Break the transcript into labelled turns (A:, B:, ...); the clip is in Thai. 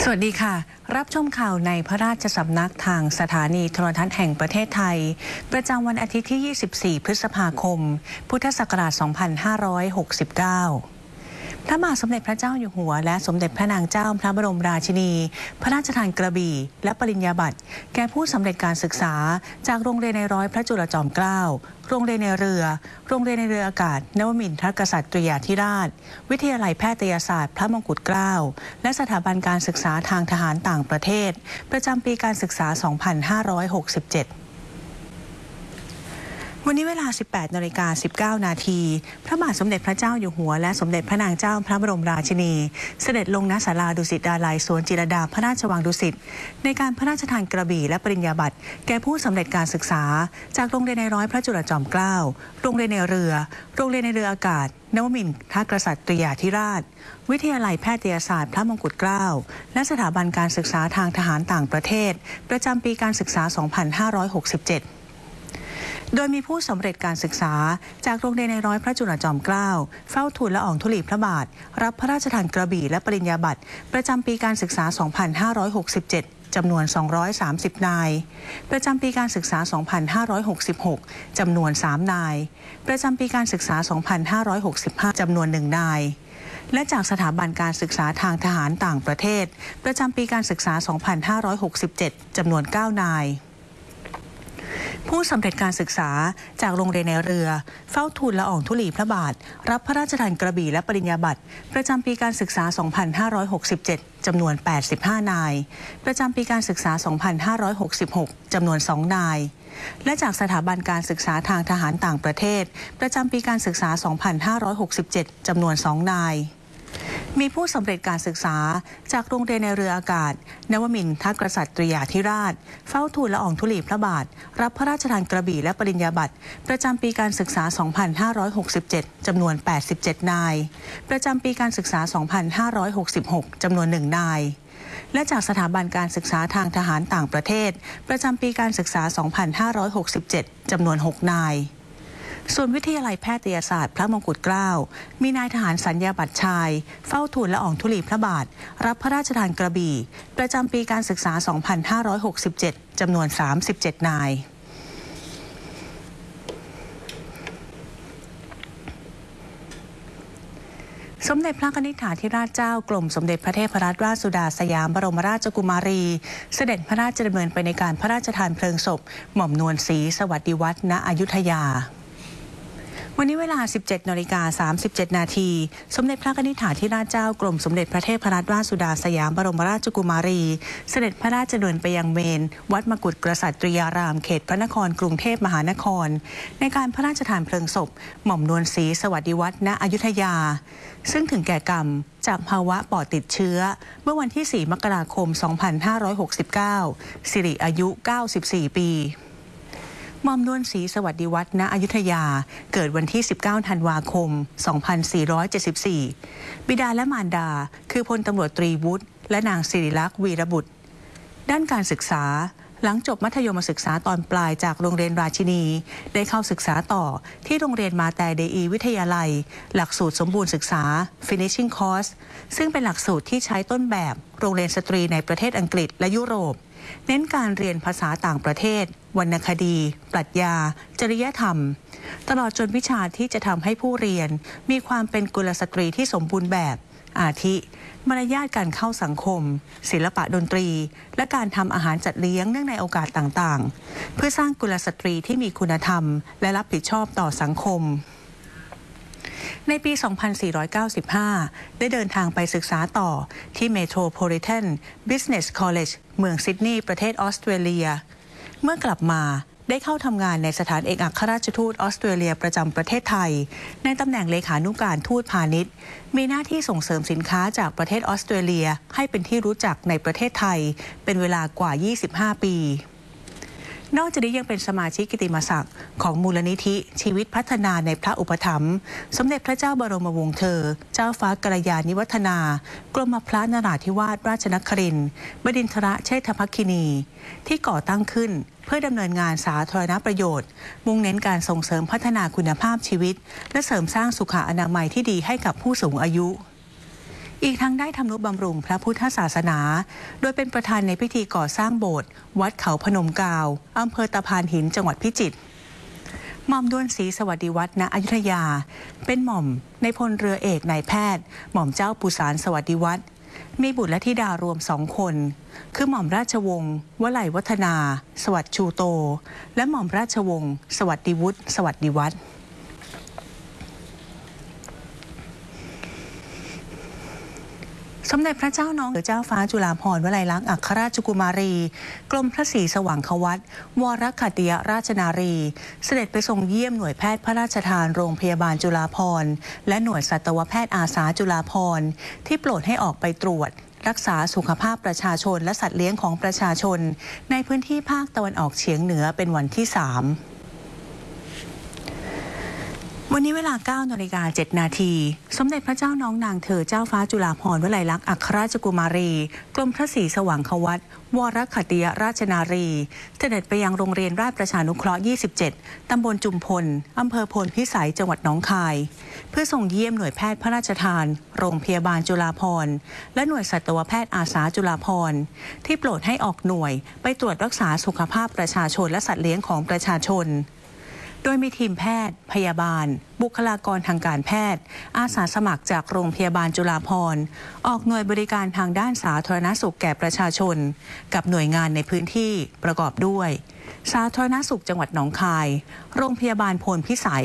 A: สวัสดีค่ะรับชมข่าวในพระราชสำนักทางสถานีโทรทัศน์แห่งประเทศไทยประจำวันอาทิตย์ที่ 24 พฤษภาคม พุทธศักราช 2569 พระบาทสมเด็จพระเจ้าอยู่หัวและสมเด็จพระนางเจ้าพระบรมราชินีพระราชทานกระบี่และปริญญาบัตรแก่ผู้สำเร็จการศึกษาจากโรงเรียนในร้อยพระจุลจอมเกล้าโรงเรียนในเรือโรงเรียนในเรืออากาศนวมินทรกษัตริยาธิราชวิทยาลัยแพทยศาสตร์พระมงกุฎเกล้าและสถาบันการศึกษาทางทหารต่างประเทศประจำปีการศึกษา 2567วันนี้เวลา 18:19 นาทีพระบาทสมเด็จพระเจ้าอยู่หัวและสมเด็จพระนางเจ้าพระบรมราชินีเสด็จลงณศาลาดุสิตดาลัยสวนจิรดาพระราชวังดุสิตในการพระราชทานกระบี่และปริญญาบัตรแก่ผู้สำเร็จการศึกษาจากโรงเรียนในร้อยพระจุลจอมเกล้าโรงเรียนในเรือโรงเรียนในเรืออากาศนวมินทรกษัตริยาธิราชวิทยาลัยแพทยศาสตร์พระมงกุฎเกล้าและสถาบันการศึกษาทางทหารต่างประเทศประจำปีการศึกษา 2567โดยมีผู้สำเร็จการศึกษาจากโรงเรียนในร้อยพระจุลจอมเกล้าเฝ้าทูลละอองธุลีพระบาทรับพระราชทานกระบี่และปริญญาบัตรประจำปีการศึกษา 2567 จำนวน 230 นายประจำปีการศึกษา 2566 จำนวน 3 นายประจำปีการศึกษา 2565 จำนวน 1 นายและจากสถาบันการศึกษาทางทหารต่างประเทศประจำปีการศึกษา 2567 จำนวน 9 นายผู้สำเร็จการศึกษาจากโรงเรียนในเรือเฝ้าทูลละอองธุลีพระบาทรับพระราชทานกระบี่และปริญญาบัตรประจำปีการศึกษา 2567 จำนวน 85 นายประจำปีการศึกษา 2566 จำนวน 2 นายและจากสถาบันการศึกษาทางทหารต่างประเทศประจำปีการศึกษา 2567 จำนวน 2 นายมีผู้สำเร็จการศึกษาจากโรงเรียนในเรืออากาศนวมินทรกษัตริยาธิราชเฝ้าทูลละอองธุลีพระบาทรับพระราชทานกระบี่และปริญญาบัตรประจำปีการศึกษา 2567 จำนวน 87 นายประจำปีการศึกษา 2566 จำนวน 1 นายและจากสถาบันการศึกษาทางทหารต่างประเทศประจำปีการศึกษา 2567 จำนวน 6 นายส่วนวิทยาลัยแพทยศาสตร์พระมงกุฎเกล้ามีนายทหารสัญญาบัตรชายเฝ้าทูลละอองธุลีพระบาทรับพระราชทานกระบี่ประจำปีการศึกษา 2567 จำนวน 37 นายสมเด็จพระนิธิถาธิราชเจ้ากรมสมเด็จพระเทพรัตนราชสุดาสยามบรมราชกุมารีเสด็จพระราชดำเนินไปในการพระราชทานเพลิงศพหม่อมนวลศรีสวัสดิวัฒน์ณอยุธยาวันนี้เวลา 17:37 นาทีสมเด็จพระนิธิถาธิราชเจ้ากรมสมเด็จพระเทพรัตนราชสุดาสยามบรมราชกุมารีเสด็จพระราชดำเนินไปยังเมนวัดมกุฎกษัตริยารามเขตพระนครกรุงเทพมหานครในการพระราชทานเพลิงศพหม่อมนวลศรีสวัสดิวัฒน์ณอยุธยาซึ่งถึงแก่กรรมจากภาวะปอดติดเชื้อเมื่อวันที่ 4 มกราคม 2569 สิริอายุ 94 ปีหม่อมนวลศรีสวัสดิวัฒน์ณอยุธยาเกิดวันที่ 19 ธันวาคม 2474 บิดาและมารดาคือพลตำรวจตรีวุฒิและนางศิริลักษณ์วีรบุตรด้านการศึกษาหลังจบมัธยมศึกษาตอนปลายจากโรงเรียนราชินีได้เข้าศึกษาต่อที่โรงเรียนมาแต่เดอีวิทยาลัยหลักสูตรสมบูรณ์ศึกษา Finishing Course ซึ่งเป็นหลักสูตรที่ใช้ต้นแบบโรงเรียนสตรีในประเทศอังกฤษและยุโรปเน้นการเรียนภาษาต่างประเทศวรรณคดีปรัชญาจริยธรรมตลอดจนวิชาที่จะทำให้ผู้เรียนมีความเป็นกุลสตรีที่สมบูรณ์แบบอาทิมารยาทการเข้าสังคมศิลปะดนตรีและการทำอาหารจัดเลี้ยงเนื่องในโอกาสต่างๆเพื่อสร้างกุลสตรีที่มีคุณธรรมและรับผิดชอบต่อสังคมในปี 2495 ได้เดินทางไปศึกษาต่อที่ Metropolitan Business College เมืองซิดนีย์ประเทศออสเตรเลียเมื่อกลับมาได้เข้าทำงานในสถานเอกอัครราชทูตออสเตรเลียประจำประเทศไทยในตำแหน่งเลขานุการทูตพาณิชย์มีหน้าที่ส่งเสริมสินค้าจากประเทศออสเตรเลียให้เป็นที่รู้จักในประเทศไทยเป็นเวลากว่า 25 ปีนอกจากนี้ยังเป็นสมาชิกกิตติมศักดิ์ของมูลนิธิชีวิตพัฒนาในพระอุปถัมภ์สมเด็จพระเจ้าบรมวงศ์เธอเจ้าฟ้ากัลยาณิวัฒนากรมพระนราธิวาสราชนครินทร์บดินทรเชษฐภัคินีที่ก่อตั้งขึ้นเพื่อดำเนินงานสาธารณประโยชน์มุ่งเน้นการส่งเสริมพัฒนาคุณภาพชีวิตและเสริมสร้างสุขอนามัยที่ดีให้กับผู้สูงอายุอีกทั้งได้ทำนุบำรุงพระพุทธศาสนาโดยเป็นประธานในพิธีก่อสร้างโบสถ์วัดเขาพนมกาวอำเภอตะพานหินจังหวัดพิจิตรหม่อมด้วนศรีสวัสดิวัฒน์ณอยุธยาเป็นหม่อมในพลเรือเอกนายแพทย์หม่อมเจ้าปุสารสวัสดิวัฒน์มีบุตรและธิดารวม2 คนคือหม่อมราชวงศ์วลัยวัฒนา สวัสดิ์ชูโตและหม่อมราชวงศ์สวัสดิวุฒิสวัสดิวัฒน์สมเด็จพระเจ้าน้องเจ้าฟ้าจุฬาภรณ์วลัยลักษณ์อัครราชกุมารีกรมพระศรีสว่างควัตรวรขัตติยราชนารีเสด็จไปทรงเยี่ยมหน่วยแพทย์พระราชทานโรงพยาบาลจุฬาภรณ์และหน่วยสัตวแพทย์อาสาจุฬาภรณ์ที่โปรดให้ออกไปตรวจรักษาสุขภาพประชาชนและสัตว์เลี้ยงของประชาชนในพื้นที่ภาคตะวันออกเฉียงเหนือเป็นวันที่ 3วันนี้เวลา 9:07 น.สมเด็จพระเจ้าน้องนางเธอเจ้าฟ้าจุฬาภรณ์วลัยลักษณ์อัครราชกุมารีกรมพระศรีสว่างควัตรวรขัตติยราชนารีเสด็จไปยังโรงเรียนราชประชานุเคราะห์ 27 ตำบลจุมพลอำเภอโพนพิสัยจังหวัดหนองคายเพื่อส่งเยี่ยมหน่วยแพทย์พระราชทานโรงพยาบาลจุฬาภรณ์และหน่วยสัตวแพทย์อาสาจุฬาภรณ์ที่โปรดให้ออกหน่วยไปตรวจรักษาสุขภาพประชาชนและสัตว์เลี้ยงของประชาชนโดยมีทีมแพทย์พยาบาลบุคลากรทางการแพทย์อาสาสมัครจากโรงพยาบาลจุฬาภรณ์ออกหน่วยบริการทางด้านสาธารณสุขแก่ประชาชนกับหน่วยงานในพื้นที่ประกอบด้วยสาธารณสุขจังหวัดหนองคายโรงพยาบาลโพนพิสัย